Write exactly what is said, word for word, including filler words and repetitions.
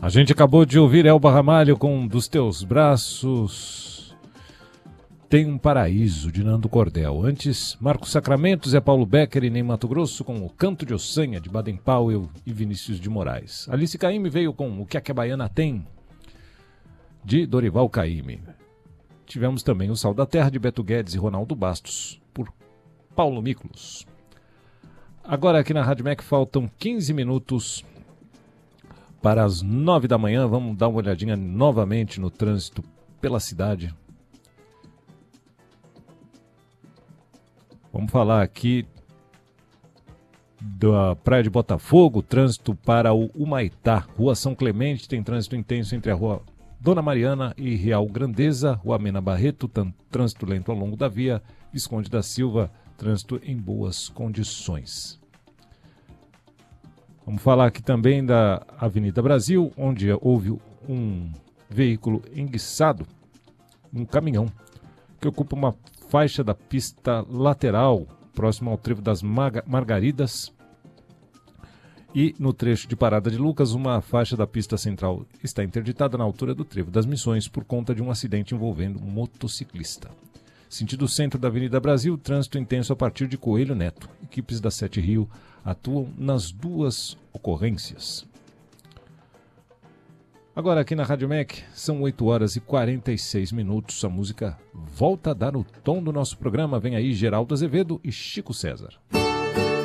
A gente acabou de ouvir Elba Ramalho com Dos Teus Braços Tem um Paraíso, de Nando Cordel. Antes, Marcos Sacramento, Zé Paulo Becker e Ney Mato Grosso com O Canto de Ossanha, de Baden Powell e Vinícius de Moraes. Alice Caymmi veio com O Que a que a Baiana Tem, de Dorival Caymmi. Tivemos também O Sal da Terra, de Beto Guedes e Ronaldo Bastos, por Paulo Miklos. Agora aqui na Rádio M E C faltam quinze minutos para as nove da manhã. Vamos dar uma olhadinha novamente no trânsito pela cidade. Vamos falar aqui da Praia de Botafogo, trânsito para o Humaitá. Rua São Clemente tem trânsito intenso entre a Rua Dona Mariana e Real Grandeza. Rua Mena Barreto, trânsito lento ao longo da via. Visconde da Silva, trânsito em boas condições. Vamos falar aqui também da Avenida Brasil, onde houve um veículo enguiçado, um caminhão, que ocupa uma faixa da pista lateral, próximo ao trevo das Margaridas. E no trecho de Parada de Lucas, uma faixa da pista central está interditada na altura do trevo das Missões por conta de um acidente envolvendo um motociclista. Sentido centro da Avenida Brasil, trânsito intenso a partir de Coelho Neto. Equipes da Sete Rio atuam nas duas ocorrências. Agora aqui na Rádio M E C são oito horas e quarenta e seis minutos. A música volta a dar o tom do nosso programa. Vem aí Geraldo Azevedo e Chico César.